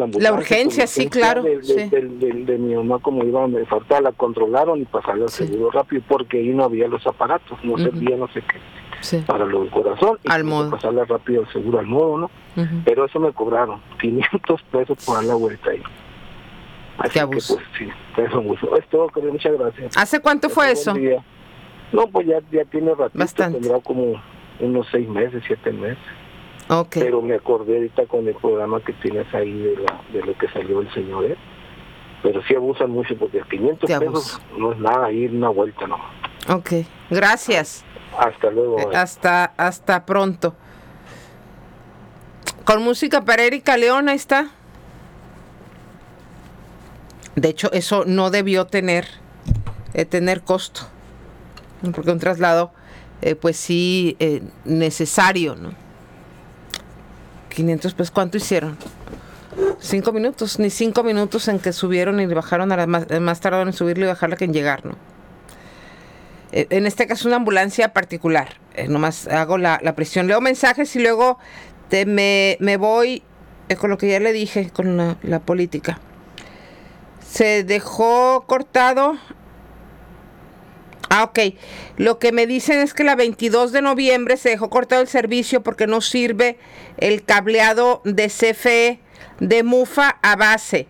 la ambulancia. La urgencia, sí, claro. De mi mamá, como iba a faltar, la controlaron y pasaron al seguro rápido, porque ahí no había los aparatos, no servía no sé qué, para lo del corazón, y al modo. pasarla rápido al seguro al modo, ¿no? Pero eso me cobraron 500 pesos por dar la vuelta ahí. Así qué abuso. Que, pues sí, eso mucho. Es todo, querido, muchas gracias. ¿Hace cuánto fue eso? No, pues ya tiene ratito. Bastante. Tendrá como unos 6 meses, 7 meses. Okay. Pero me acordé ahorita con el programa que tienes ahí de lo que salió el señor, ¿eh? Pero sí abusan mucho, porque 500 pesos no es nada, ir una vuelta, ¿no? Ok, gracias. Hasta luego. Hasta pronto. Con música para Erika León, ahí está. De hecho, eso no debió tener costo, porque un traslado, pues sí, necesario, ¿no? 500 pesos, ¿cuánto hicieron? 5 minutos, ni 5 minutos en que subieron y bajaron, más tardaron en subirlo y bajarla que en llegar, ¿no? En este caso una ambulancia particular, nomás hago la presión, leo mensajes y luego me voy con lo que ya le dije, con la política. Se dejó cortado. Ok. Lo que me dicen es que la 22 de noviembre se dejó cortado el servicio porque no sirve el cableado de CFE de Mufa a base.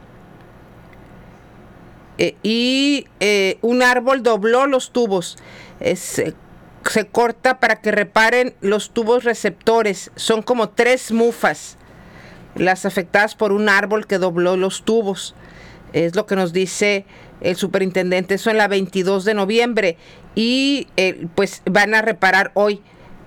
Y un árbol dobló los tubos. Se corta para que reparen los tubos receptores. Son como 3 mufas las afectadas por un árbol que dobló los tubos. Es lo que nos dice el superintendente. Eso en la 22 de noviembre. Y pues van a reparar hoy.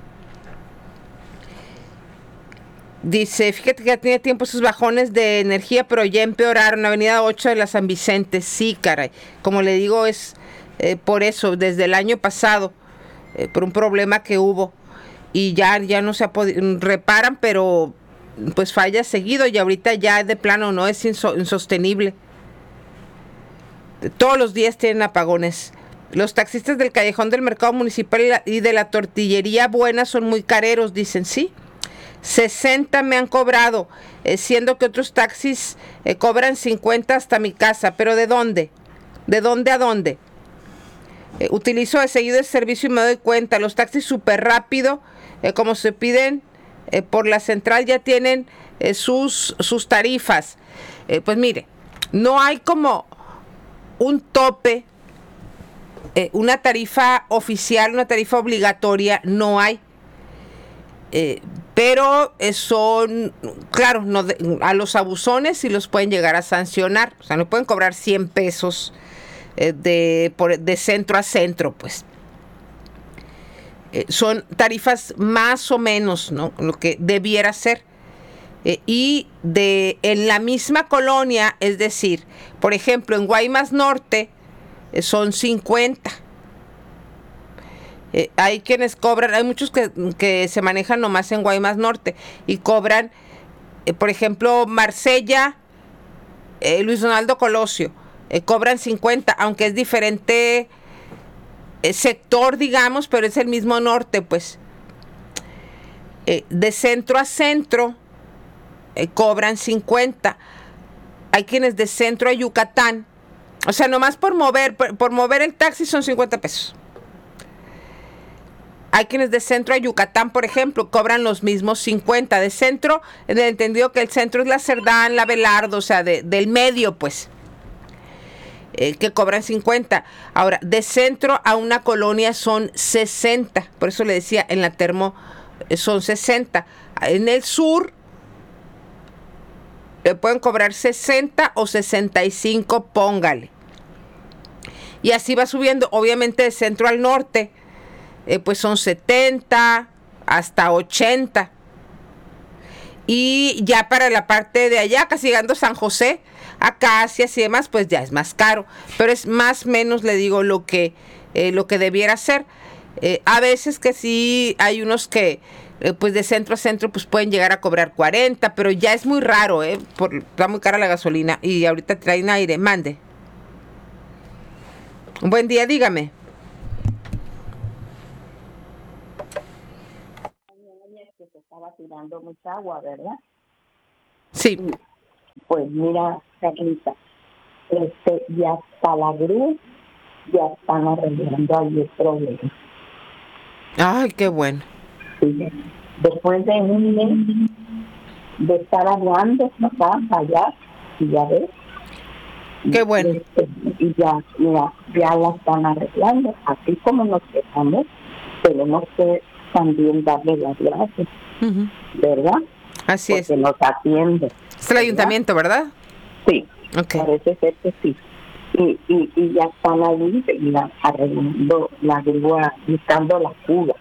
Dice, fíjate que ya tiene tiempo esos bajones de energía, pero ya empeoraron. Avenida 8 de la San Vicente. Sí, caray. Como le digo, es por eso, desde el año pasado, por un problema que hubo. Y ya no se ha podido, reparan, pero pues falla seguido. Y ahorita ya de plano no es insostenible. Todos los días tienen apagones. Los taxistas del callejón del mercado municipal y de la tortillería Buena son muy careros, dicen, sí. 60 me han cobrado, siendo que otros taxis cobran 50 hasta mi casa. ¿Pero de dónde? ¿De dónde a dónde? Utilizo de seguido el servicio y me doy cuenta. Los taxis súper rápido, como se piden por la central, ya tienen sus tarifas. Pues mire, no hay como un tope, una tarifa oficial, una tarifa obligatoria, no hay. Pero son, claro, no a los abusones sí los pueden llegar a sancionar. O sea, no pueden cobrar 100 pesos de centro a centro, pues. Son tarifas más o menos, ¿no? Lo que debiera ser. Y en la misma colonia, es decir, por ejemplo, en Guaymas Norte son 50. Hay quienes cobran, hay muchos que se manejan nomás en Guaymas Norte y cobran, por ejemplo, Marsella, Luis Donaldo Colosio, cobran 50, aunque es diferente sector, digamos, pero es el mismo norte, pues. De centro a centro cobran 50. Hay quienes de centro a Yucatán, o sea, nomás por mover el taxi son 50 pesos. Hay quienes de centro a Yucatán, por ejemplo, cobran los mismos 50. De centro, en el entendido que el centro es la Cerdán, la Belardo, o sea, del medio, pues, que cobran 50. Ahora, de centro a una colonia son 60. Por eso le decía, en la Termo son 60. En el sur le pueden cobrar 60 o 65, póngale. Y así va subiendo, obviamente, de centro al norte. Pues son 70 hasta 80. Y ya para la parte de allá, casi llegando a San José, Acacias y demás, pues ya es más caro. Pero es más o menos, le digo, lo que debiera ser. A veces que sí hay unos que, pues de centro a centro, pues pueden llegar a cobrar 40, pero ya es muy raro, está muy cara la gasolina. Y ahorita traen aire, mande. Un buen día, dígame. Que se estaba tirando mucha agua, ¿verdad? Sí. Pues mira, Carlita, y hasta la grúa ya están arreglando ahí el problema. Ay, qué bueno. Sí. Después de un mes de estar hablando acá, allá, y ya ves. Qué bueno. Y ya la están arreglando. Así como nos quejamos, tenemos que también darle las gracias, ¿verdad? Así porque es. Porque nos atiende. Es el ayuntamiento, ¿verdad? Sí, okay. Parece ser que sí. Y ya están ahí arreglando la grúa, buscando la fuga.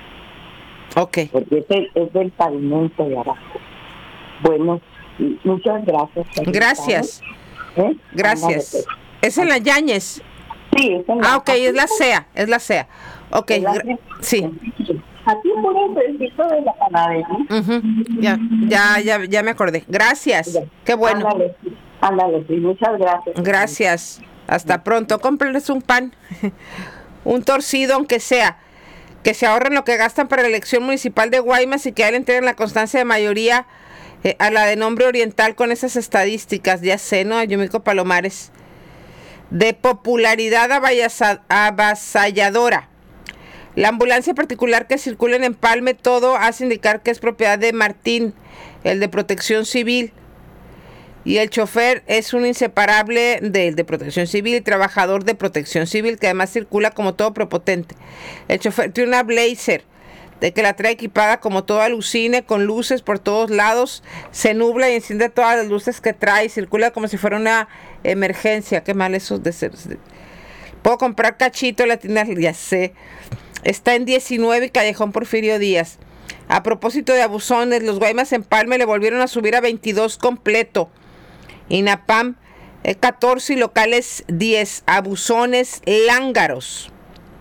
Okay. Porque es del pavimento de abajo. Bueno, muchas gracias. Gracias. Gracias. ¿Es en la Yáñez? Sí, es en la... ok, es la CEA. Ok, sí. Aquí por el pedacito de la panadería. Ya me acordé. Gracias. Qué bueno. Ándale, sí, muchas gracias. Gracias. Hasta pronto. Cómprenles un pan, un torcido, aunque sea. Que se ahorren lo que gastan para la elección municipal de Guaymas y que ya le entreguen la constancia de mayoría a la de nombre oriental con esas estadísticas. Ya sé, ¿no? Yumiko Palomares. De popularidad avasalladora. La ambulancia particular que circula en Empalme, todo hace indicar que es propiedad de Martín, el de Protección Civil. Y el chofer es un inseparable del de Protección Civil y trabajador de Protección Civil, que además circula como todo prepotente. El chofer tiene una Blazer, de que la trae equipada como todo alucine, con luces por todos lados, se nubla y enciende todas las luces que trae y circula como si fuera una emergencia. Qué mal eso de ser. Puedo comprar cachito en la tienda, ya sé. Está en 19 y Callejón Porfirio Díaz. A propósito de abusones, los Guaymas Empalme le volvieron a subir a 22 completo. INAPAM 14 y locales 10. Abusones lángaros.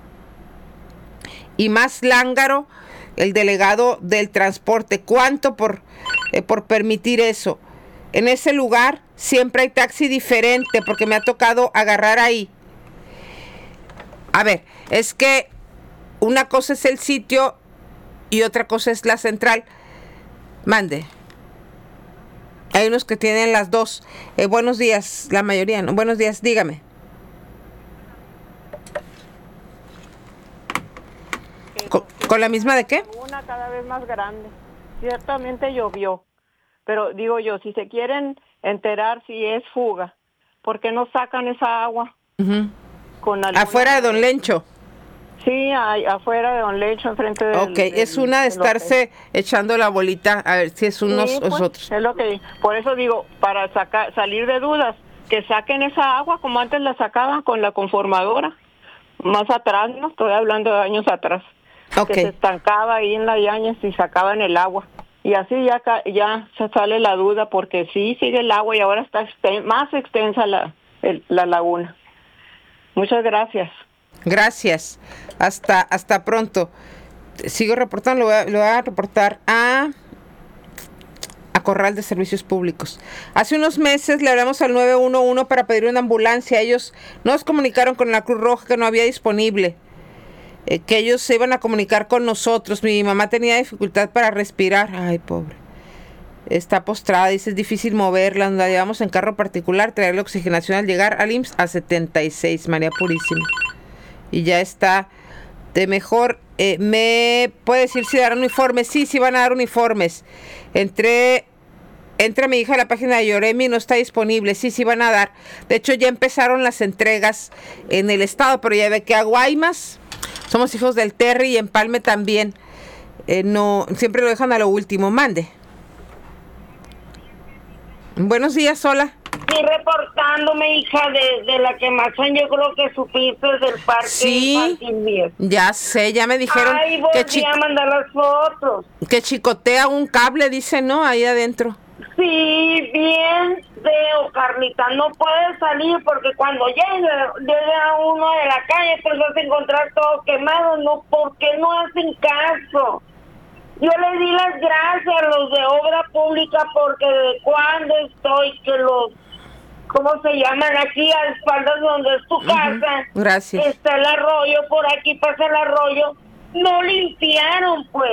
Y más lángaro el delegado del transporte. ¿Cuánto por permitir eso? En ese lugar siempre hay taxi diferente porque me ha tocado agarrar ahí. A ver, es que una cosa es el sitio y otra cosa es la central. Mande. Hay unos que tienen las dos. Buenos días, la mayoría, ¿no? Buenos días, dígame. ¿Con la misma de qué? Una cada vez más grande. Ciertamente llovió. Pero digo yo, si se quieren enterar si es fuga, ¿por qué no sacan esa agua? Con afuera de Don Lencho. Sí, afuera de Don Lencho, enfrente de... Ok, es una de estarse echando la bolita, a ver si es unos o pues, otros. Es lo que... Por eso digo, para salir de dudas, que saquen esa agua como antes la sacaban con la conformadora. Más atrás, no estoy hablando de años atrás. Okay. Que se estancaba ahí en la Yáñez y sacaban el agua. Y así ya se sale la duda, porque sí sigue el agua y ahora está más extensa la laguna. Muchas gracias. Gracias. Hasta pronto. Sigo reportando, lo voy a reportar a Corral de Servicios Públicos. Hace unos meses le hablamos al 911 para pedir una ambulancia. Ellos nos comunicaron con la Cruz Roja que no había disponible. Que ellos se iban a comunicar con nosotros. Mi mamá tenía dificultad para respirar. Ay, pobre. Está postrada, dice, es difícil moverla. La llevamos en carro particular, traerle oxigenación al llegar al IMSS a 76, María Purísima. Y ya está de mejor. ¿Me puede decir si darán uniformes? Sí, van a dar uniformes. Entra mi hija a la página de Yoremi, no está disponible. Sí, van a dar. De hecho, ya empezaron las entregas en el estado, pero ya ve que a Guaymas somos hijos del Terry y Empalme también. No, siempre lo dejan a lo último. Mande. Buenos días, hola. Sí, reportándome, hija, de la quemazón. Yo creo que supiste del parque. Sí, ya sé, ya me dijeron. Ay, volví a mandar las fotos. Que chicotea un cable, dice, ¿no? Ahí adentro. Sí, bien feo, Carlita. No puedes salir porque cuando llega uno de la calle, pues vas a encontrar todo quemado. No, ¿por qué no hacen caso? Yo le di las gracias a los de obra pública porque de cuando estoy que los, ¿cómo se llaman? Aquí a espaldas donde es tu casa. Gracias. Está el arroyo, por aquí pasa el arroyo. No limpiaron, pues.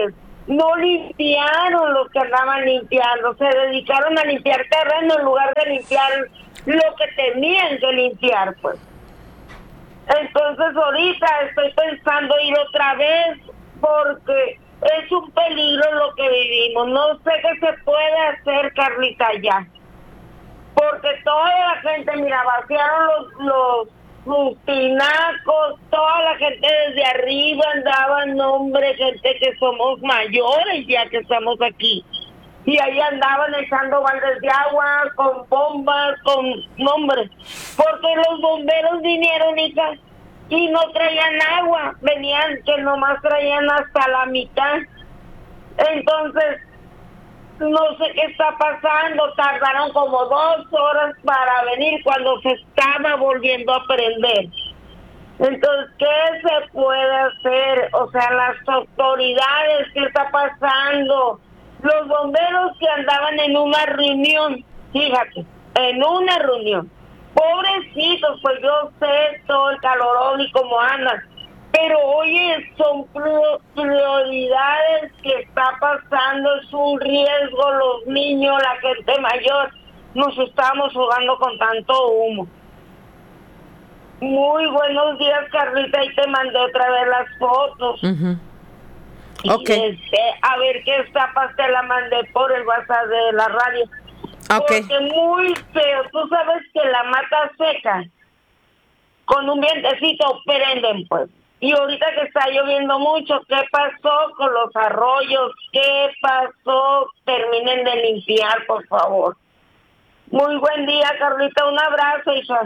No limpiaron los que andaban limpiando, se dedicaron a limpiar terreno en lugar de limpiar lo que tenían que limpiar, pues. Entonces ahorita estoy pensando ir otra vez porque es un peligro lo que vivimos. No sé qué se puede hacer, Carlita, ya. Porque toda la gente, mira, vaciaron los tinacos, toda la gente desde arriba andaban, hombre, gente que somos mayores ya que estamos aquí. Y ahí andaban echando baldes de agua, con bombas, con nombres. Porque los bomberos vinieron, hija, y no traían agua. Venían que nomás traían hasta la mitad. Entonces, no sé qué está pasando. Tardaron como 2 horas para venir cuando se estaba volviendo a prender. Entonces, ¿qué se puede hacer? O sea, las autoridades, ¿qué está pasando? Los bomberos que andaban en una reunión, fíjate, en una reunión. Pobrecitos, pues yo sé todo el calorón y cómo andan. Pero oye, son prioridades que está pasando, es un riesgo, los niños, la gente mayor. Nos estamos jugando con tanto humo. Muy buenos días, Carlita, y te mandé otra vez las fotos. Okay. A ver qué está, te la mandé por el WhatsApp de la radio. Okay. Porque muy feo, tú sabes que la mata seca, con un vientecito prenden, pues. Y ahorita que está lloviendo mucho, ¿qué pasó con los arroyos? ¿Qué pasó? Terminen de limpiar, por favor. Muy buen día, Carlita, un abrazo, hija.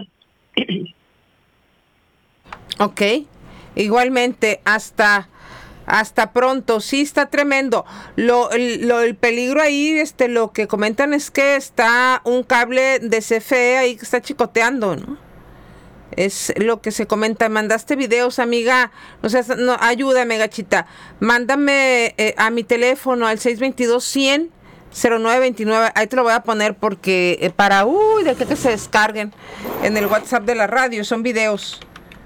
Ok, igualmente, hasta pronto. Sí, está tremendo. El peligro ahí, lo que comentan es que está un cable de CFE ahí que está chicoteando, ¿no? Es lo que se comenta. Mandaste videos, amiga. No, ayúdame, gachita. Mándame a mi teléfono al 622-100-0929. Ahí te lo voy a poner porque de que se descarguen en el WhatsApp de la radio. Son videos.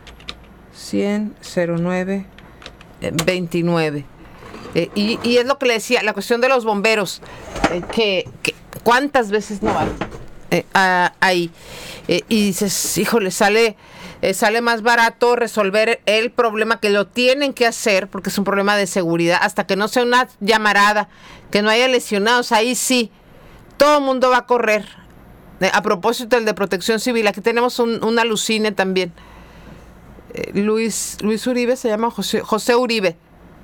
100-09-29. Y es lo que le decía, la cuestión de los bomberos, que cuántas veces no van ahí, y dices, híjole, sale más barato resolver el problema, que lo tienen que hacer porque es un problema de seguridad, hasta que no sea una llamarada, que no haya lesionados. Ahí sí todo el mundo va a correr. A propósito del de Protección Civil, aquí tenemos un alucine también. Luis Uribe se llama, José Uribe.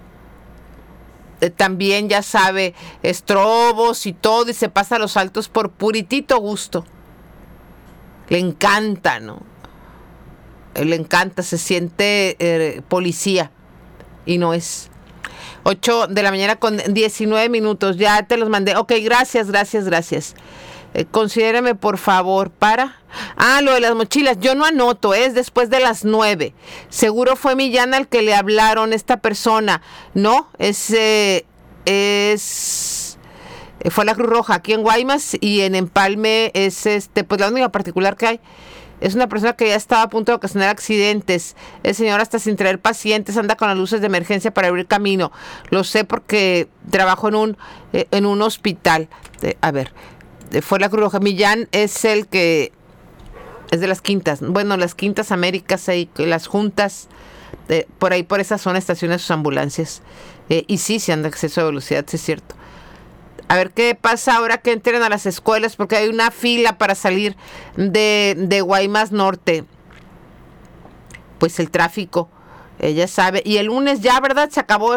También ya sabe, estrobos y todo, y se pasa los altos por puritito gusto. Le encanta, ¿no? Le encanta, se siente policía y no es. 8 de la mañana con 19 minutos, ya te los mandé. Ok, gracias. Considéreme por favor para... lo de las mochilas, yo no anoto, es después de las 9. Seguro fue Millán al que le hablaron esta persona. No, fue la Cruz Roja aquí en Guaymas, y en Empalme es pues la única particular que hay. Es una persona que ya estaba a punto de ocasionar accidentes. El señor hasta sin traer pacientes anda con las luces de emergencia para abrir camino. Lo sé porque trabajo en un hospital. Fue la Cruz Roja. Millán es el que es de las Quintas. Bueno, las Quintas Américas, ahí, las juntas, por ahí, por esa zona, estacionan sus ambulancias. Y sí, se anda exceso de velocidad, sí es cierto. A ver qué pasa ahora que entren a las escuelas, porque hay una fila para salir de Guaymas Norte. Pues el tráfico, ella sabe. Y el lunes ya, ¿verdad? Se acabó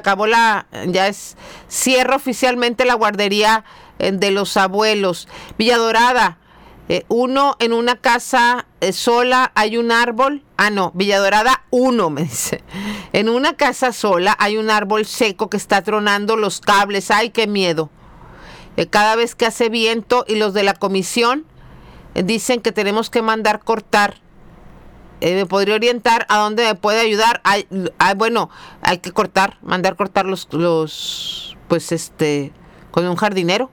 cierra oficialmente la guardería de los abuelos. Villa Dorada, en una casa sola hay un árbol. Villa Dorada 1, me dice. En una casa sola hay un árbol seco que está tronando los cables. Ay, qué miedo. Cada vez que hace viento, y los de la comisión dicen que tenemos que mandar cortar. ¿Me podría orientar a dónde me puede ayudar? Bueno, hay que mandar cortar los con un jardinero.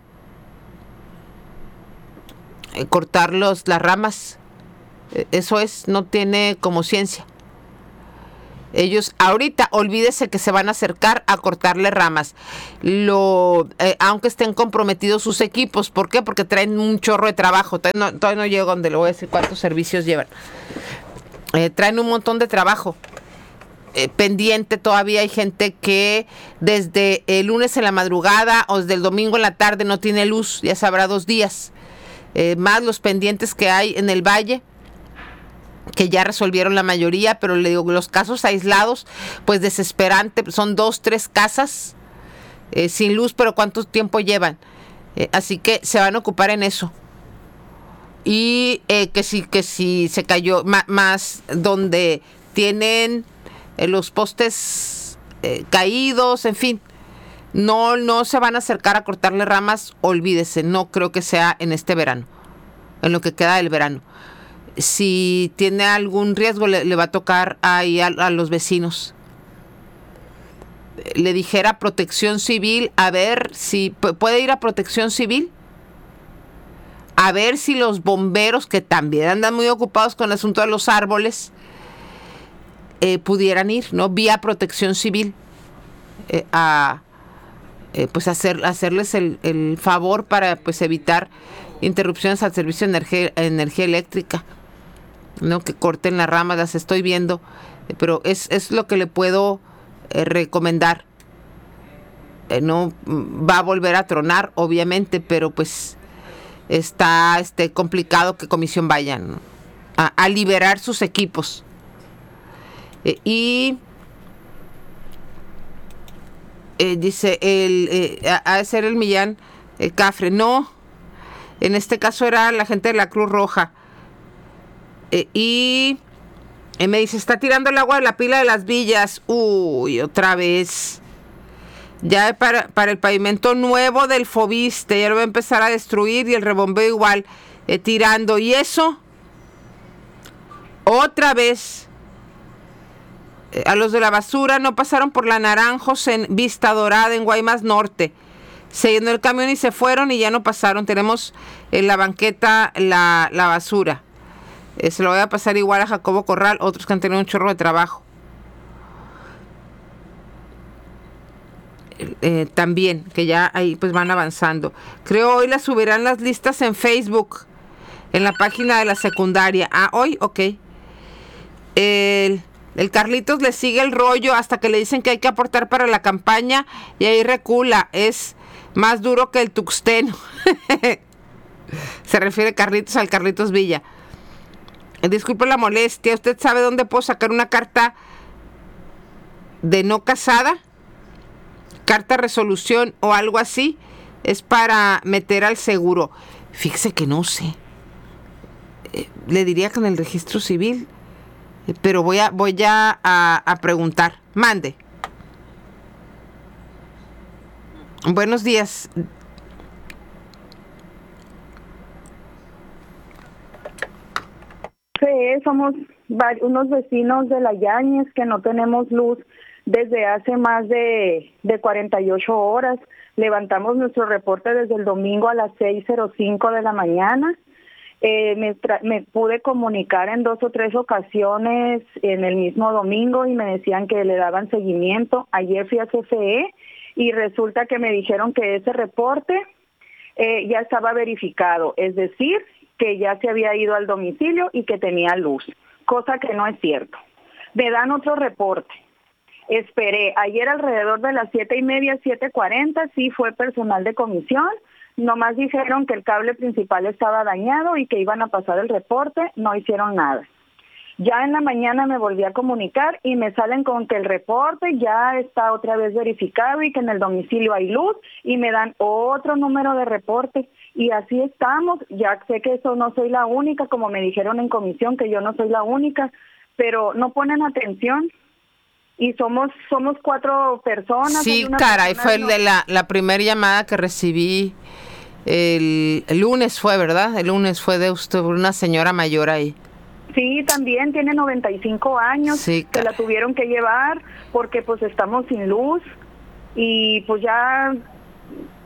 Cortar las ramas. Eso no tiene como ciencia. Ellos ahorita, olvídese que se van a acercar a cortarle ramas, aunque estén comprometidos sus equipos. ¿Por qué? Porque traen un chorro de trabajo. Todavía no llego donde le voy a decir cuántos servicios llevan. Traen un montón de trabajo pendiente. Todavía hay gente que desde el lunes en la madrugada o desde el domingo en la tarde no tiene luz, ya sabrá 2 días. Más los pendientes que hay en el valle, que ya resolvieron la mayoría, pero le digo, los casos aislados, pues desesperante, son 2, 3 casas sin luz, pero ¿cuánto tiempo llevan? Así que se van a ocupar en eso. Y que si se cayó más donde tienen los postes caídos, en fin, no se van a acercar a cortarle ramas, olvídese, no creo que sea en este verano, en lo que queda del verano. Si tiene algún riesgo, le va a tocar ahí a los vecinos. Le dijera Protección Civil, a ver si puede ir a Protección Civil, a ver si los bomberos, que también andan muy ocupados con el asunto de los árboles, pudieran ir, ¿no? Vía Protección Civil, pues hacerles el favor para pues evitar interrupciones al servicio de energía eléctrica, no que corten las ramas. Las estoy viendo, pero es lo que le puedo recomendar. No va a volver a tronar, obviamente, pero pues está complicado que Comisión vayan a liberar sus equipos. Dice ha de ser el Millán Cafre. No, en este caso era la gente de la Cruz Roja. Y me dice, está tirando el agua de la pila de las villas. Uy, otra vez. Ya para el pavimento nuevo del Fobiste, ya lo va a empezar a destruir, y el rebombeo igual, tirando. Y eso, otra vez, a los de la basura no pasaron por la Naranjos en Vista Dorada, en Guaymas Norte. Se llenó el camión y se fueron y ya no pasaron. Tenemos en la banqueta la basura. Se lo voy a pasar igual a Jacobo Corral, otros que han tenido un chorro de trabajo. También, que ya ahí pues van avanzando. Creo hoy las subirán las listas en Facebook, en la página de la secundaria. Hoy, ok. El Carlitos le sigue el rollo hasta que le dicen que hay que aportar para la campaña y ahí recula. Es más duro que el tuxteno. Se refiere Carlitos al Carlitos Villa. Disculpe la molestia, ¿usted sabe dónde puedo sacar una carta de no casada? Carta resolución o algo así. Es para meter al seguro. Fíjese que no sé. Le diría que en el registro civil. Pero voy a preguntar. Mande. Buenos días. Sí, somos unos vecinos de la Yáñez que no tenemos luz desde hace más de 48 horas. Levantamos nuestro reporte desde el domingo a las 6:05 de la mañana. Me pude comunicar en 2 o 3 ocasiones en el mismo domingo y me decían que le daban seguimiento. Ayer fui a CFE y resulta que me dijeron que ese reporte ya estaba verificado, es decir, que ya se había ido al domicilio y que tenía luz, cosa que no es cierto. Me dan otro reporte. Esperé, ayer alrededor de las 7:30, 7:40, sí fue personal de comisión, nomás dijeron que el cable principal estaba dañado y que iban a pasar el reporte, no hicieron nada. Ya en la mañana me volví a comunicar y me salen con que el reporte ya está otra vez verificado y que en el domicilio hay luz y me dan otro número de reporte y así estamos. Ya sé que eso no soy la única, como me dijeron en comisión que yo no soy la única, pero no ponen atención y somos 4 personas. Sí, caray, fue el de la primera llamada que recibí el lunes fue, ¿verdad? El lunes fue de usted, una señora mayor ahí. Sí, también tiene 95 años, sí, que la tuvieron que llevar porque pues estamos sin luz y pues ya,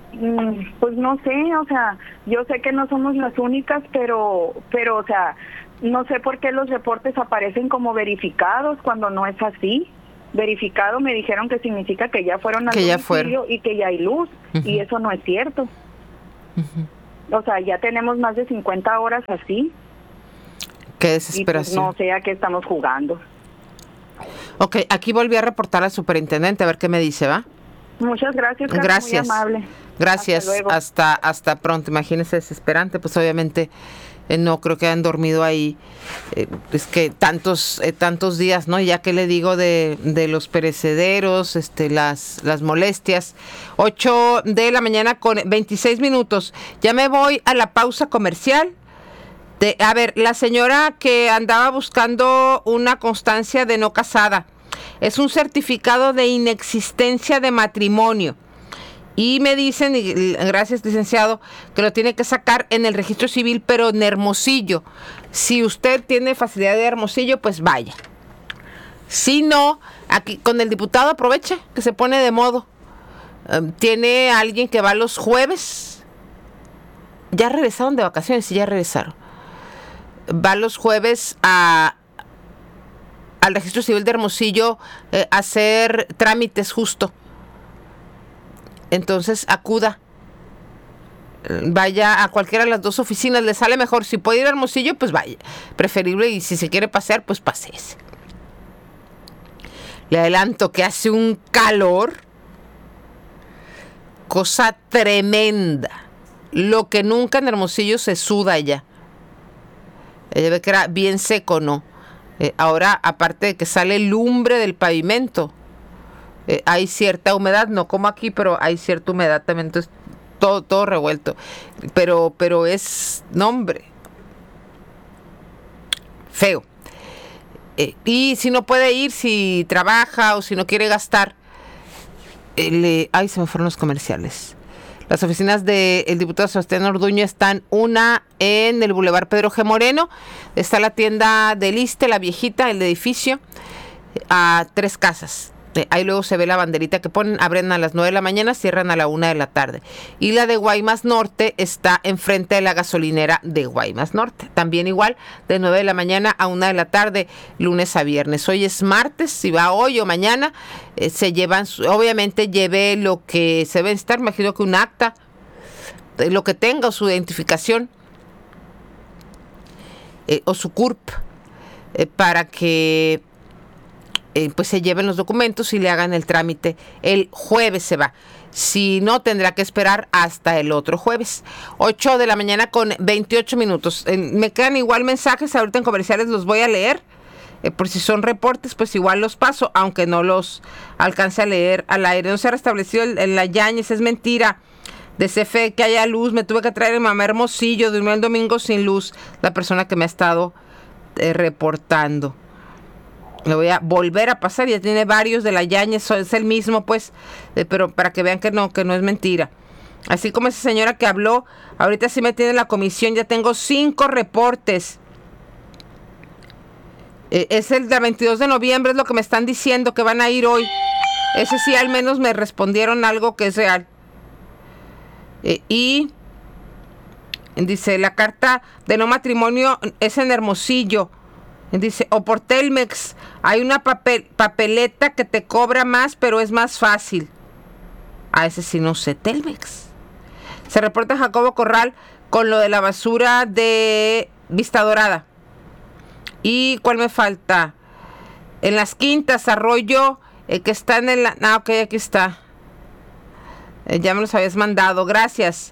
pues no sé, o sea, yo sé que no somos las únicas, pero o sea, No sé por qué los reportes aparecen como verificados cuando no es así. Verificado me dijeron que significa que ya fueron al domicilio y que ya hay luz, y eso no es cierto. O sea, ya tenemos más de 50 horas así. Qué desesperación. Y pues no sé a qué estamos jugando. Ok, aquí volví a reportar al superintendente a ver qué me dice, ¿va? Muchas gracias, Carmen, gracias. muy amable. Gracias, hasta pronto. Imagínese, desesperante, pues obviamente no creo que hayan dormido ahí. Es que tantos días, ¿no? Ya que le digo de los perecederos, las molestias. 8 de la mañana con 26 minutos. Ya me voy a la pausa comercial. A ver, la señora que andaba buscando una constancia de no casada, es un certificado de inexistencia de matrimonio. Y me dicen, y gracias licenciado, que lo tiene que sacar en el registro civil, pero en Hermosillo. Si usted tiene facilidad de Hermosillo, pues vaya. Si no, aquí con el diputado aproveche, que se pone de modo. Tiene alguien que va los jueves. Ya regresaron de vacaciones, sí, ya regresaron. Va los jueves al registro civil de Hermosillo a hacer trámites justo. Entonces acuda, vaya a cualquiera de las dos oficinas, le sale mejor. Si puede ir a Hermosillo, pues vaya, preferible, y si se quiere pasear, pues paséese. Le adelanto que hace un calor, cosa tremenda, lo que nunca en Hermosillo se suda ya. Ella ve que era bien seco, ¿no? Ahora, aparte de que sale lumbre del pavimento, hay cierta humedad, no como aquí, pero hay cierta humedad también, entonces todo revuelto. Pero es, no hombre, feo. Y si no puede ir, si trabaja o si no quiere gastar, ay, se me fueron los comerciales. Las oficinas del diputado Sebastián Orduño están una en el Boulevard Pedro G. Moreno. Está la tienda del Iste, la viejita, el edificio, a 3 casas. Ahí luego se ve la banderita que ponen, abren a las 9 de la mañana, cierran a la 1 de la tarde. Y la de Guaymas Norte está enfrente de la gasolinera de Guaymas Norte. También igual, de 9 de la mañana a 1 de la tarde, lunes a viernes. Hoy es martes, si va hoy o mañana, se llevan, obviamente lleve lo que se debe estar, imagino que un acta, lo que tenga, o su identificación, o su CURP, para que pues se lleven los documentos y le hagan el trámite. El jueves se va. Si no, tendrá que esperar hasta el otro jueves. 8 de la mañana con 28 minutos. Me quedan igual mensajes, ahorita en comerciales los voy a leer. Por si son reportes, pues igual los paso, aunque no los alcance a leer al aire. No se ha restablecido en la Yáñez, es mentira. De CFE que haya luz, me tuve que traer a mi mamá Hermosillo, durmió el domingo sin luz, la persona que me ha estado reportando. Le voy a volver a pasar, ya tiene varios de la Yáñez, es el mismo, pues, pero para que vean que no es mentira. Así como esa señora que habló, ahorita sí me tiene la comisión, ya tengo 5 reportes. Es el del 22 de noviembre, es lo que me están diciendo que van a ir hoy. Ese sí, al menos me respondieron algo que es real. Y dice, la carta de no matrimonio es en Hermosillo. Dice, o por Telmex, hay una papeleta que te cobra más, pero es más fácil. A ese sí no sé, Telmex. Se reporta Jacobo Corral con lo de la basura de Vista Dorada. ¿Y cuál me falta? En Las Quintas, Arroyo, que está en el... Ah, ok, aquí está. Ya me los habías mandado, gracias.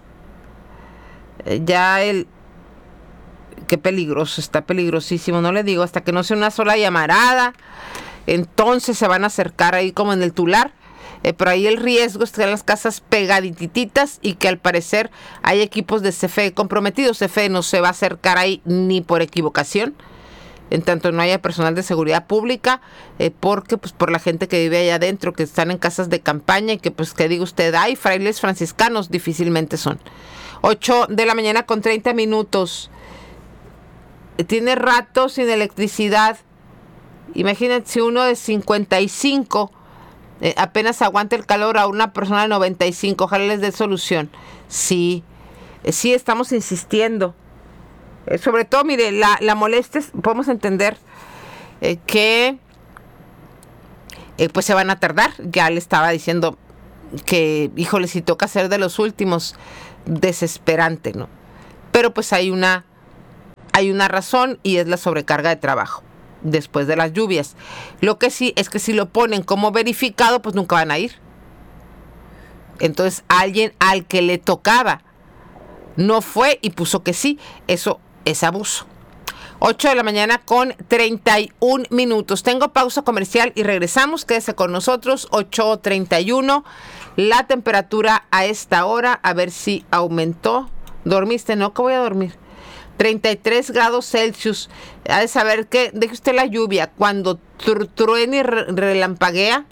Qué peligroso, está peligrosísimo, no le digo, hasta que no sea una sola llamarada, entonces se van a acercar ahí como en el Tular, pero ahí el riesgo es que las casas pegadititas y que al parecer hay equipos de CFE comprometidos. CFE no se va a acercar ahí ni por equivocación, en tanto no haya personal de seguridad pública, porque pues por la gente que vive allá adentro, que están en casas de campaña y que pues que diga usted, hay frailes franciscanos, difícilmente son. 8 de la mañana con 30 minutos. Tiene rato sin electricidad. Imagínense uno de 55 apenas aguanta el calor, a una persona de 95. Ojalá les dé solución. Sí, estamos insistiendo. Sobre todo, mire, la molestia, podemos entender que pues se van a tardar. Ya le estaba diciendo que, híjole, si toca ser de los últimos, desesperante, ¿no? Pero pues hay una razón, y es la sobrecarga de trabajo después de las lluvias. Lo que sí es que si lo ponen como verificado, pues nunca van a ir. Entonces alguien al que le tocaba no fue y puso que sí. Eso es abuso. 8 de la mañana con 31 minutos. Tengo pausa comercial y regresamos. Quédese con nosotros. 8:31. La temperatura a esta hora, a ver si aumentó. ¿Dormiste? No, que voy a dormir. 33 grados Celsius. Ha de saber que, deje usted la lluvia, cuando truena y relampaguea,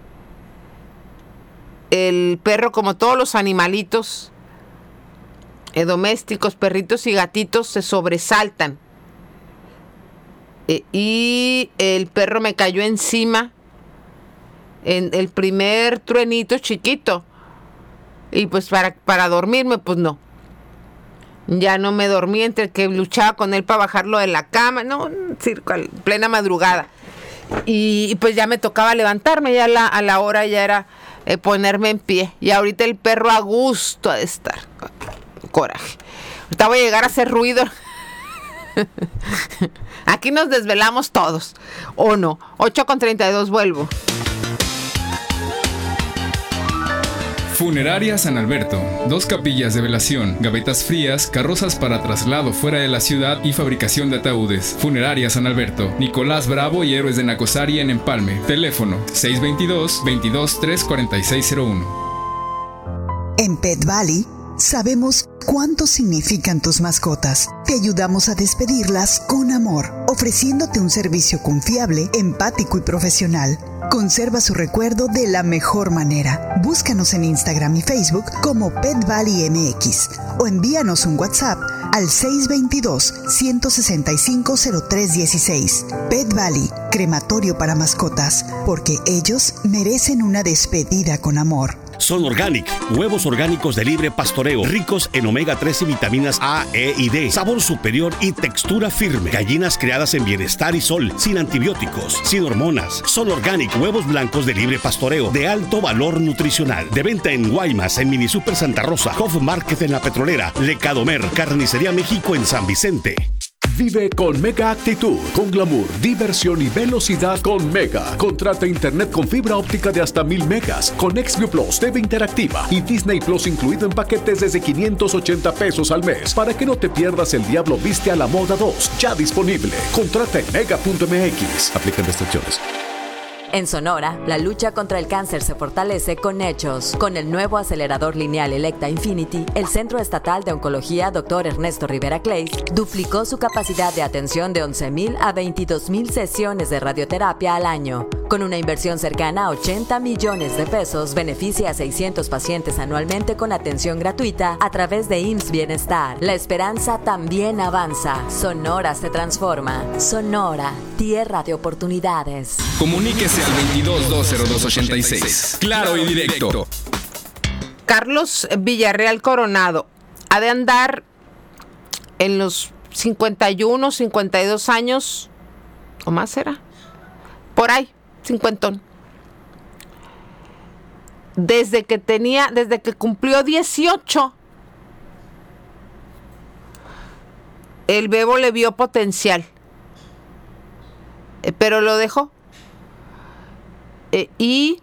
el perro, como todos los animalitos domésticos, perritos y gatitos, se sobresaltan. Y el perro me cayó encima en el primer truenito chiquito. Y pues para dormirme, pues no. Ya no me dormí, entre que luchaba con él para bajarlo de la cama. No, un circo, plena madrugada. Y pues ya me tocaba levantarme, ya a la hora ya era ponerme en pie. Y ahorita el perro a gusto de estar. Coraje. Ahorita voy a llegar a hacer ruido. Aquí nos desvelamos todos. ¿O no? 8:32, vuelvo. Funeraria San Alberto. 2 capillas de velación, gavetas frías, carrozas para traslado fuera de la ciudad y fabricación de ataúdes. Funeraria San Alberto. Nicolás Bravo y Héroes de Nacosari en Empalme. Teléfono 622-223-4601. En Pet Valley sabemos cuánto significan tus mascotas. Te ayudamos a despedirlas con amor, ofreciéndote un servicio confiable, empático y profesional. Conserva su recuerdo de la mejor manera. Búscanos en Instagram y Facebook como Pet Valley MX o envíanos un WhatsApp al 622-165-0316. Pet Valley, crematorio para mascotas, porque ellos merecen una despedida con amor. Son Organic, huevos orgánicos de libre pastoreo, ricos en omega 3 y vitaminas A, E y D, sabor superior y textura firme. Gallinas criadas en bienestar y sol, sin antibióticos, sin hormonas. Son Organic, huevos blancos de libre pastoreo, de alto valor nutricional. De venta en Guaymas, en Mini Super Santa Rosa, Hof Market en La Petrolera, Lecadomer, Carnicería México en San Vicente. Vive con Mega Actitud, con glamour, diversión y velocidad con Mega. Contrata internet con fibra óptica de hasta 1000 megas, con XView Plus, TV interactiva y Disney Plus incluido en paquetes desde 580 pesos al mes, para que no te pierdas El Diablo Viste a la Moda 2, ya disponible. Contrata en mega.mx. Aplican restricciones. En Sonora, la lucha contra el cáncer se fortalece con hechos. Con el nuevo acelerador lineal Electa Infinity, el Centro Estatal de Oncología Dr. Ernesto Rivera Clays duplicó su capacidad de atención de 11,000 a 22,000 sesiones de radioterapia al año. Con una inversión cercana a 80 millones de pesos, beneficia a 600 pacientes anualmente con atención gratuita a través de IMSS Bienestar. La esperanza también avanza. Sonora se transforma. Sonora, tierra de oportunidades. Comuníquese al 22-202-86. Claro y directo. Carlos Villarreal Coronado ha de andar en los 51, 52 años, o más será, por ahí, 50. Desde que cumplió 18, el bebo le vio potencial, pero lo dejó. Y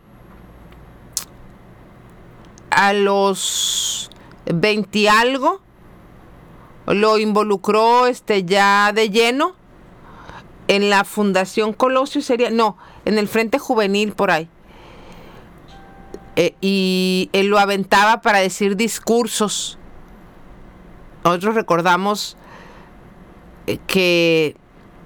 a los 20 y algo lo involucró ya de lleno en la Fundación Colosio, en el Frente Juvenil por ahí. Y él lo aventaba para decir discursos. Nosotros recordamos que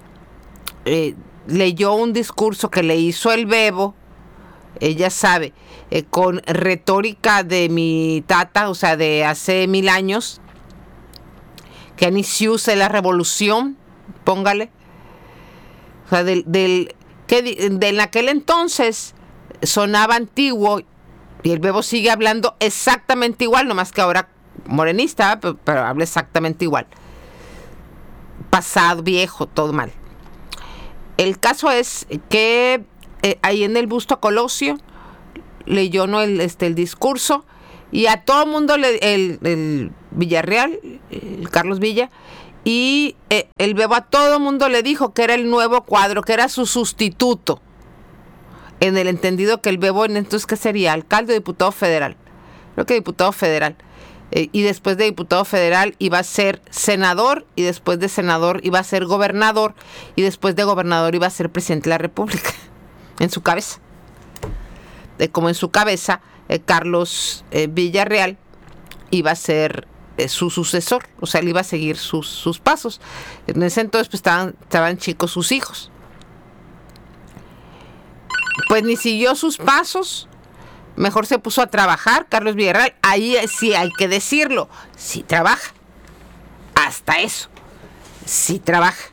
leyó un discurso que le hizo el bebo, ella sabe, con retórica de mi tata, o sea, de hace 1000 años, que inició la revolución, póngale. O sea, de aquel entonces sonaba antiguo, y el bebo sigue hablando exactamente igual, nomás que ahora morenista, pero habla exactamente igual. pasado, viejo, todo mal. El caso es que ahí en el busto a Colosio leyó el discurso y a todo mundo el Villarreal, el Carlos Villa, y el Bebo a todo mundo le dijo que era el nuevo cuadro, que era su sustituto, en el entendido que el Bebo entonces ¿qué sería? ¿Alcalde o diputado federal? Creo que diputado federal. Y después de diputado federal iba a ser senador, y después de senador iba a ser gobernador, y después de gobernador iba a ser presidente de la República, en su cabeza. Como en su cabeza, Carlos Villarreal iba a ser su sucesor, o sea, él iba a seguir sus pasos. En ese entonces pues estaban chicos sus hijos. Pues ni siguió sus pasos, mejor se puso a trabajar Carlos Villarreal. Ahí sí hay que decirlo, sí trabaja, hasta eso, sí trabaja.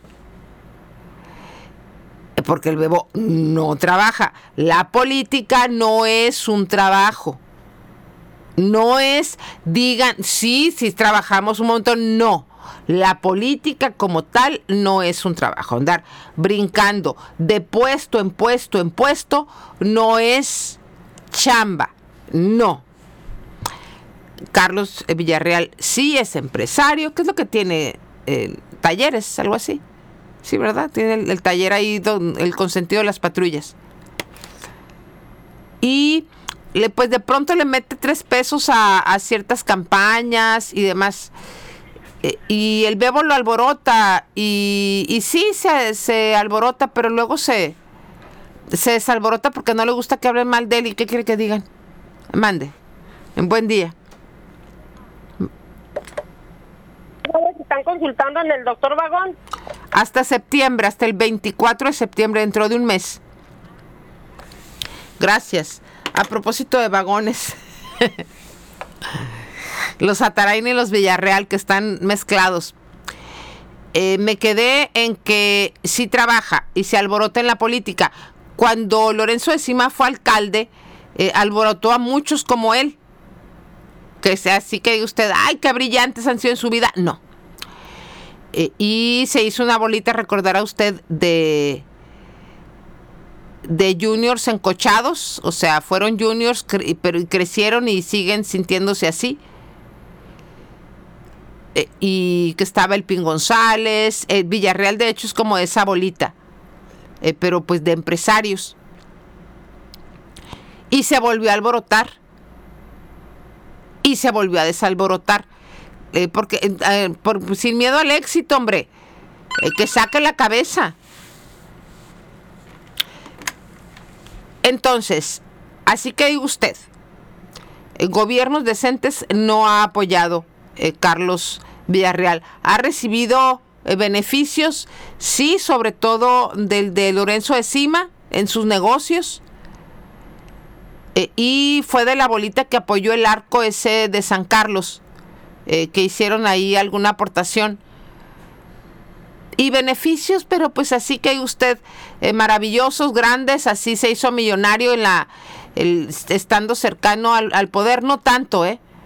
Porque el Bebo no trabaja. La política no es un trabajo. No es, digan, sí trabajamos un montón. No. La política como tal no es un trabajo. Andar brincando de puesto en puesto en puesto no es chamba. No. Carlos Villarreal sí es empresario. ¿Qué es lo que tiene? Talleres, algo así. Sí, ¿verdad? Tiene el taller ahí, el consentido de las patrullas. Y pues de pronto le mete 3 pesos a ciertas campañas y demás. Y el Bebo lo alborota. Y sí, se alborota, pero luego se desalborota porque no le gusta que hablen mal de él. ¿Y qué quiere que digan? Mande. En buen día. ¿Están consultando en el doctor Vagón? Hasta septiembre, hasta el 24 de septiembre, dentro de un mes. Gracias. A propósito de vagones, los Satarain y los Villarreal que están mezclados. Me quedé en que sí trabaja y se alborota en la política. Cuando Lorenzo de Sima fue alcalde, alborotó a muchos como él. Que sea así que diga usted, ay, qué brillantes han sido en su vida. No. Y se hizo una bolita, recordará usted, de juniors encochados, o sea, fueron juniors, pero crecieron y siguen sintiéndose así. Y que estaba el Pin González, el Villarreal de hecho es como esa bolita, pero pues de empresarios. Y se volvió a alborotar. Y se volvió a desalborotar. Porque sin miedo al éxito, hombre, que saque la cabeza. Entonces, así que diga usted, gobiernos decentes no ha apoyado Carlos Villarreal. Ha recibido beneficios, sí, sobre todo del de Lorenzo de Sima en sus negocios. Y fue de la bolita que apoyó el arco ese de San Carlos, que hicieron ahí alguna aportación y beneficios, pero pues así que usted, maravillosos, grandes, así se hizo millonario estando cercano al poder, no tanto,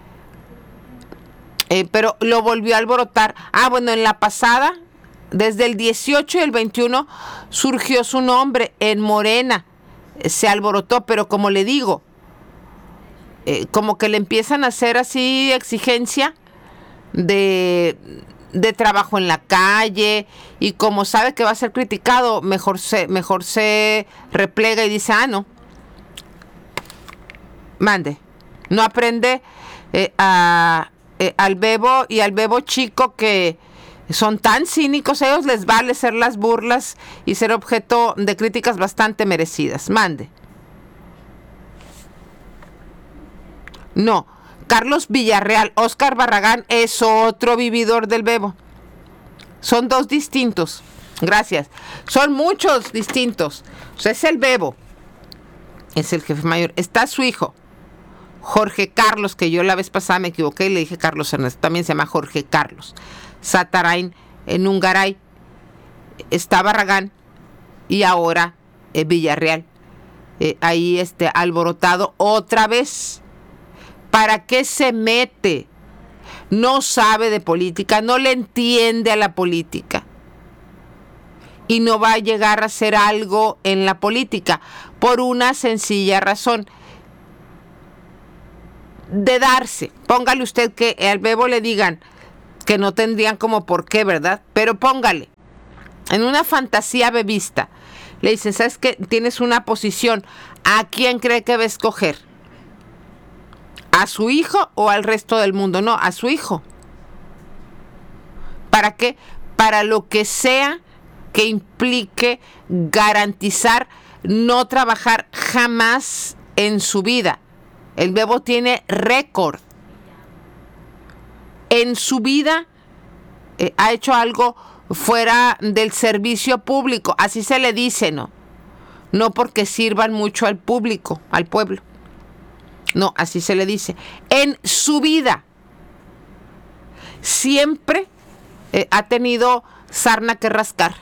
pero lo volvió a alborotar. Bueno, en la pasada, desde el 18 y el 21 surgió su nombre en Morena, se alborotó, pero como le digo, como que le empiezan a hacer así exigencia de trabajo en la calle, y como sabe que va a ser criticado, mejor se replega y dice, no. Mande. No aprende al Bebo y al Bebo chico, que son tan cínicos, a ellos les vale ser las burlas y ser objeto de críticas bastante merecidas. Mande. No. Carlos Villarreal, Óscar Barragán es otro vividor del Bebo. Son 2 distintos. Gracias. Son muchos distintos. O sea, es el Bebo. Es el jefe mayor. Está su hijo, Jorge Carlos, que yo la vez pasada me equivoqué y le dije Carlos Ernesto. También se llama Jorge Carlos. Satarain en Ungaray. Está Barragán y ahora Villarreal. Ahí alborotado otra vez. ¿Para qué se mete? No sabe de política, no le entiende a la política. y no va a llegar a hacer algo en la política por una sencilla razón. De darse, póngale usted que al Bebo le digan que no tendrían como por qué, ¿verdad? Pero póngale, en una fantasía bebista, le dicen, ¿sabes qué? Tienes una posición, ¿a quién cree que va a escoger? ¿A su hijo o al resto del mundo? No, a su hijo. ¿Para qué? Para lo que sea que implique garantizar no trabajar jamás en su vida. El Bebo tiene récord. En su vida ha hecho algo fuera del servicio público. Así se le dice, ¿no? No porque sirvan mucho al público, al pueblo. No, así se le dice. En su vida siempre ha tenido sarna que rascar.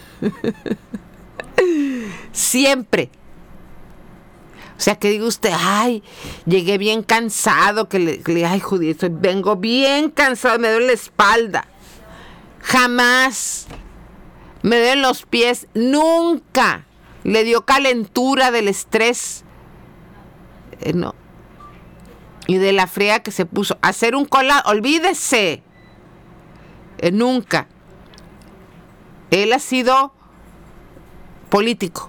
Siempre. O sea, que diga usted, ay, llegué bien cansado, ay, Judith, vengo bien cansado, me duele la espalda. Jamás. Me duelen los pies. Nunca. Le dio calentura del estrés. No. Y de la fría que se puso. Hacer un colado, olvídese. Nunca. Él ha sido político.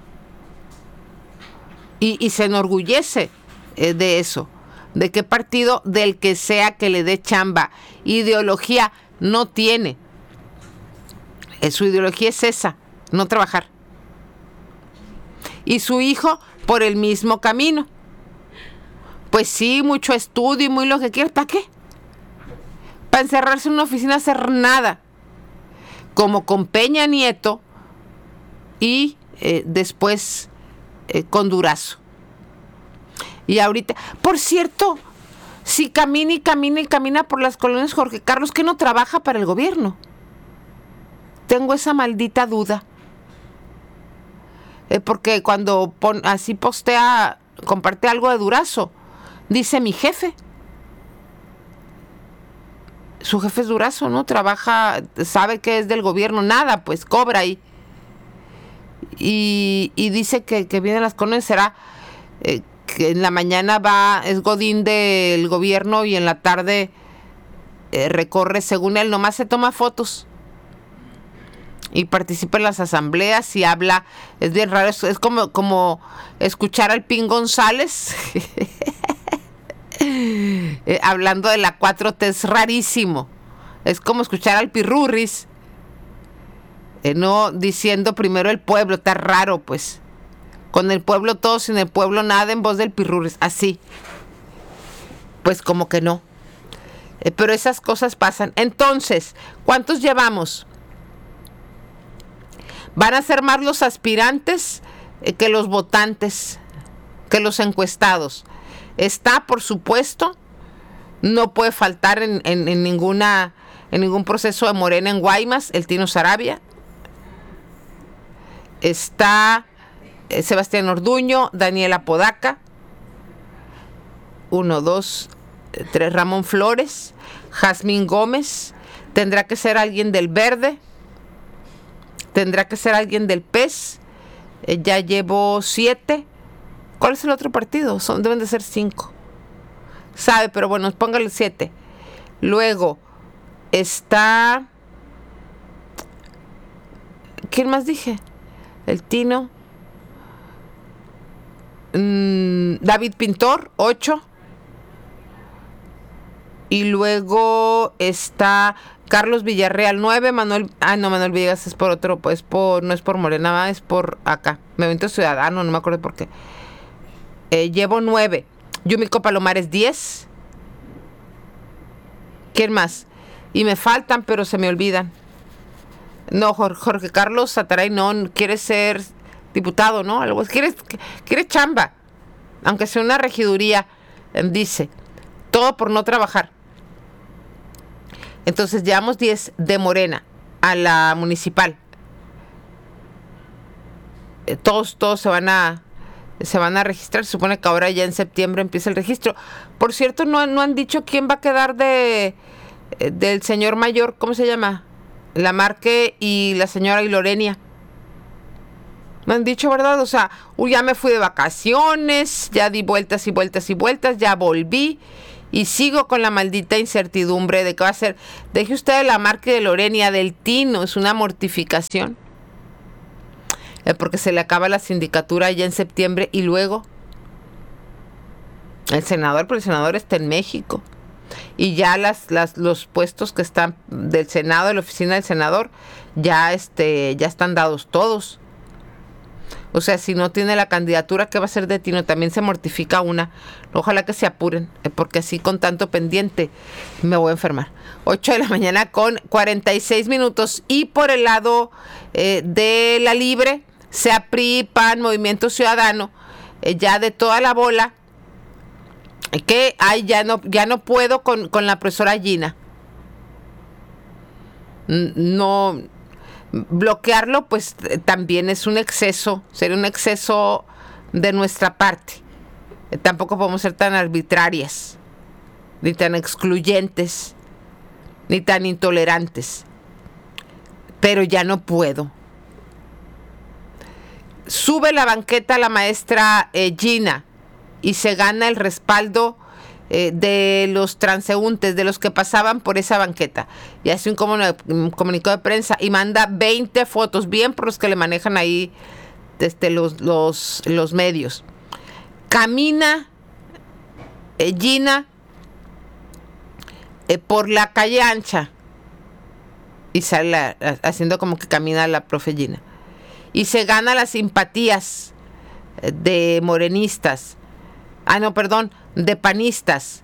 Y se enorgullece de eso. De qué partido, del que sea que le dé chamba. Ideología no tiene. Su ideología es esa, no trabajar. Y su hijo por el mismo camino. Pues sí, mucho estudio y muy lo que quiera. ¿Para qué? Para encerrarse en una oficina a hacer nada. Como con Peña Nieto y después con Durazo. Y ahorita, por cierto, si camina y camina y camina por las colonias Jorge Carlos, ¿qué no trabaja para el gobierno? Tengo esa maldita duda. Porque cuando así postea, comparte algo de Durazo, dice mi jefe. Su jefe es Durazo, ¿no? Trabaja, sabe que es del gobierno, nada, pues cobra ahí. Y dice que viene a las colonias, será que en la mañana es godín del gobierno y en la tarde recorre, según él, nomás se toma fotos y participa en las asambleas y habla. Es bien raro, es como escuchar al Pin González hablando de la 4T, es rarísimo. Es como escuchar al Pirurris no diciendo primero el pueblo, está raro, pues. Con el pueblo todo, sin el pueblo nada, en voz del Pirurris, así. Pues como que no. Pero esas cosas pasan. Entonces, ¿cuántos llevamos? Van a ser más los aspirantes que los votantes, que los encuestados. Está, por supuesto, no puede faltar en ningún proceso de Morena en Guaymas, el Tino Sarabia. Está Sebastián Orduño, Daniela Podaca, 1, 2, 3, Ramón Flores, Jazmín Gómez, tendrá que ser alguien del Verde, tendrá que ser alguien del PES, ya llevo 7. ¿Cuál es el otro partido? Deben de ser 5. Sabe, pero bueno, póngale 7. Luego está... ¿Quién más dije? El Tino. David Pintor, 8. Y luego está Carlos Villarreal, 9. Manuel Villegas es por otro, pues no es por Morena, es por acá. Movimiento Ciudadano, no me acuerdo por qué. Llevo 9. Yumiko Palomares, 10. ¿Quién más? Y me faltan, pero se me olvidan. No, Jorge Carlos Sataray no quiere ser diputado, ¿no? Algo quiere chamba, aunque sea una regiduría, dice. Todo por no trabajar. Entonces llevamos 10 de Morena a la municipal. Todos se van a registrar. Se supone que ahora ya en septiembre empieza el registro. Por cierto, no han dicho quién va a quedar del señor mayor, ¿cómo se llama? Lamarque y la señora Ilorenia. Me han dicho, ¿verdad? O sea, ya me fui de vacaciones, ya di vueltas y vueltas y vueltas, ya volví y sigo con la maldita incertidumbre de qué va a ser. Deje usted la marca de Lorena del Tino, es una mortificación. Porque se le acaba la sindicatura ya en septiembre y luego el senador está en México. Y ya los puestos que están del Senado, de la oficina del senador, ya están dados todos. O sea, si no tiene la candidatura, ¿qué va a hacer de Tino? También se mortifica una. Ojalá que se apuren, porque así con tanto pendiente me voy a enfermar. 8 de la mañana con 46 minutos. Y por el lado de la Libre, sea PRI, PAN, Movimiento Ciudadano, ya de toda la bola, que ya no puedo con la profesora Gina. No, bloquearlo pues también es un exceso, sería un exceso de nuestra parte. Tampoco podemos ser tan arbitrarias, ni tan excluyentes, ni tan intolerantes. Pero ya no puedo. Sube la banqueta la maestra Gina y se gana el respaldo de los transeúntes, de los que pasaban por esa banqueta, y hace un comunicado de prensa y manda 20 fotos, bien por los que le manejan ahí los medios. Camina Gina por la calle ancha y sale haciendo como que camina la profe Gina y se gana las simpatías de morenistas, de panistas,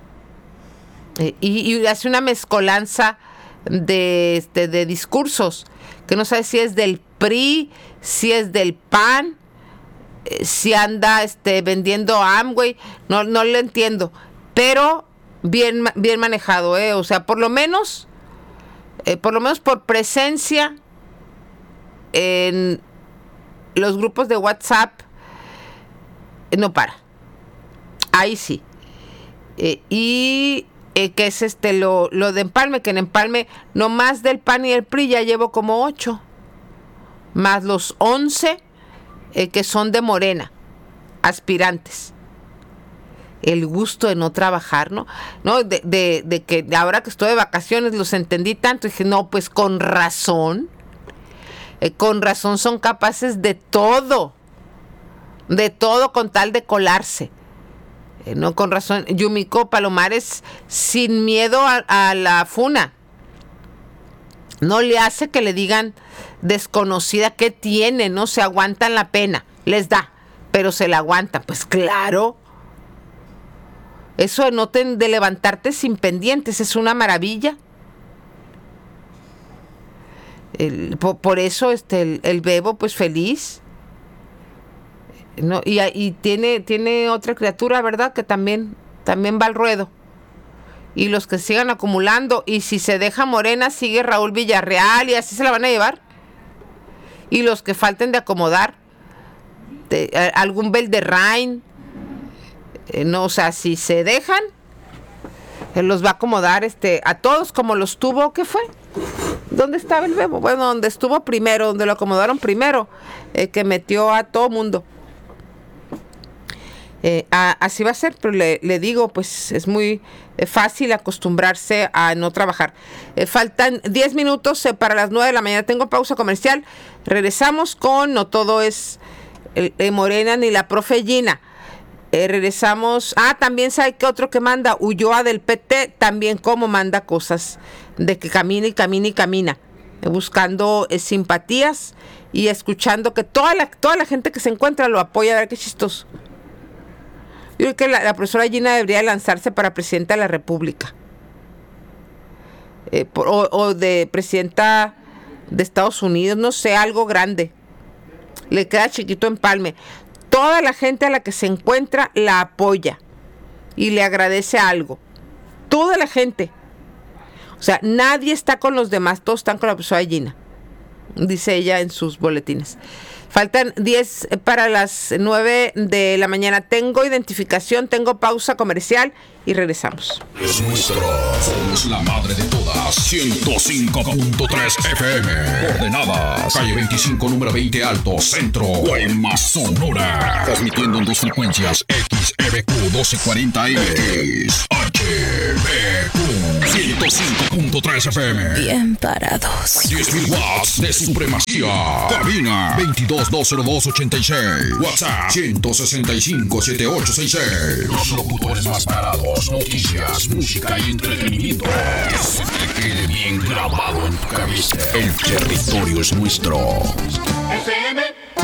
y hace una mezcolanza de discursos que no sabe si es del PRI, si es del PAN, si anda vendiendo Amway, no lo entiendo, pero bien manejado, o sea, por lo menos por presencia en los grupos de WhatsApp no para. Ahí sí. Y que es lo de Empalme, que en Empalme nomás del PAN y el PRI ya llevo como 8, más los 11 que son de Morena, aspirantes. El gusto de no trabajar, ¿no? De que ahora que estoy de vacaciones los entendí tanto, y dije, no, pues con razón son capaces de todo con tal de colarse. No, con razón, Yumiko Palomares sin miedo a la funa. No le hace que le digan desconocida, ¿qué tiene? No se aguantan la pena, les da, pero se la aguantan. Pues claro, eso de levantarte sin pendientes es una maravilla. Por eso el Bebo pues feliz. No, y tiene otra criatura, ¿verdad? Que también va al ruedo. Y los que sigan acumulando, y si se deja Morena, sigue Raúl Villarreal, y así se la van a llevar. Y los que falten de acomodar, algún Belderrain, no, o sea, si se dejan, él los va a acomodar a todos como los tuvo. ¿Qué fue? ¿Dónde estaba el Bebo? Bueno, donde estuvo primero, donde lo acomodaron primero, que metió a todo mundo. Así va a ser, pero le digo, pues es muy fácil acostumbrarse a no trabajar. Faltan 10 minutos para las 9 de la mañana. Tengo pausa comercial. Regresamos con No Todo es Morena ni la profe Gina. Regresamos. También sabe que otro que manda, Ulloa del PT, también como manda cosas de que camina y camina y camina, buscando simpatías y escuchando que toda la gente que se encuentra lo apoya. A ver qué chistoso. Yo creo que la profesora Gina debería lanzarse para presidenta de la República. O de presidenta de Estados Unidos, no sé, algo grande. Le queda chiquito Empalme. Toda la gente a la que se encuentra la apoya y le agradece algo. Toda la gente. O sea, nadie está con los demás, todos están con la profesora Gina. dice ella en sus boletines. Faltan 10 para las 9 de la mañana. Tengo identificación, tengo pausa comercial y regresamos. Es nuestro. Somos la madre de todas. 105.3 FM. Coordenadas. Calle 25, número 20 Alto, Centro. Guaymas, Sonora. Transmitiendo en dos frecuencias. XEBQ 1240M. XHBQ 105.3 FM. Bien parados. 10.000 watts de supremacía. Cabina 22-202-86. WhatsApp 165-7866. Los locutores más parados. Noticias, música y entretenimiento. Que se te quede bien grabado en tu cabeza. El territorio es nuestro. FM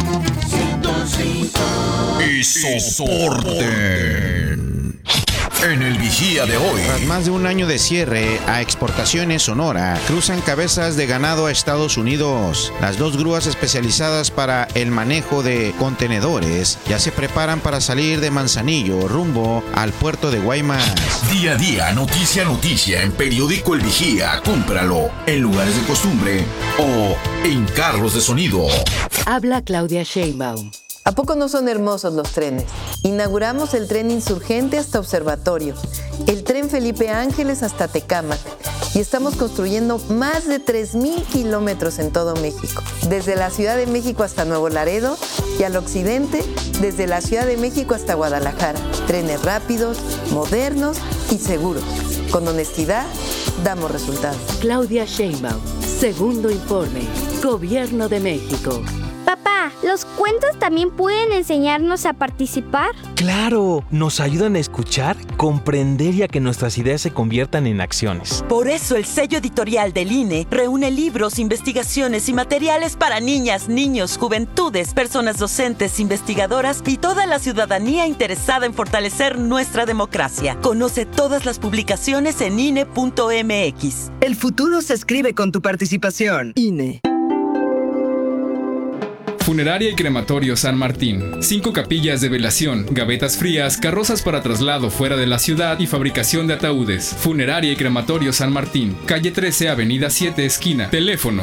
105. Y soporten. En el Vigía de hoy. Tras más de un año de cierre a Exportaciones Sonora, cruzan cabezas de ganado a Estados Unidos. Las dos grúas especializadas para el manejo de contenedores ya se preparan para salir de Manzanillo rumbo al puerto de Guaymas. Día a día, noticia a noticia en Periódico El Vigía. Cómpralo en lugares de costumbre o en carros de sonido. Habla Claudia Sheinbaum. ¿A poco no son hermosos los trenes? Inauguramos el tren Insurgente hasta Observatorio, el tren Felipe Ángeles hasta Tecámac y estamos construyendo más de 3,000 kilómetros en todo México, desde la Ciudad de México hasta Nuevo Laredo y al occidente, desde la Ciudad de México hasta Guadalajara. Trenes rápidos, modernos y seguros. Con honestidad, damos resultados. Claudia Sheinbaum, segundo informe, Gobierno de México. Papá, ¿los cuentos también pueden enseñarnos a participar? ¡Claro! Nos ayudan a escuchar, comprender y a que nuestras ideas se conviertan en acciones. Por eso el sello editorial del INE reúne libros, investigaciones y materiales para niñas, niños, juventudes, personas docentes, investigadoras y toda la ciudadanía interesada en fortalecer nuestra democracia. Conoce todas las publicaciones en INE.mx. El futuro se escribe con tu participación. INE. Funeraria y Crematorio San Martín. 5 capillas de velación, gavetas frías, carrozas para traslado fuera de la ciudad y fabricación de ataúdes. Funeraria y Crematorio San Martín. Calle 13, Avenida 7, esquina. Teléfono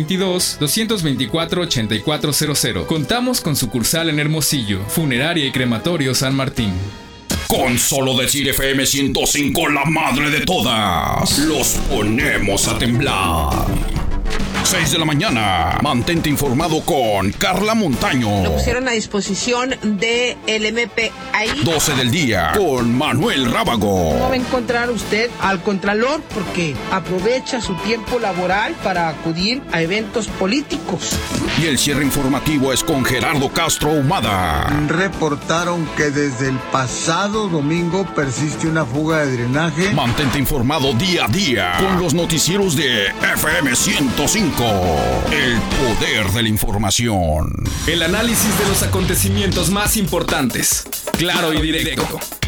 622-224-8400. Contamos con sucursal en Hermosillo. Funeraria y Crematorio San Martín. Con solo decir FM 105, la madre de todas, los ponemos a temblar. 6 de la mañana. Mantente informado con Carla Montaño. Lo pusieron a disposición de el MP ahí. 12 del día con Manuel Rábago. No va a encontrar usted al Contralor porque aprovecha su tiempo laboral para acudir a eventos políticos. Y el cierre informativo es con Gerardo Castro Humada. Reportaron que desde el pasado domingo persiste una fuga de drenaje. Mantente informado día a día con los noticieros de FM 105. El poder de la información. El análisis de los acontecimientos más importantes. Claro y directo.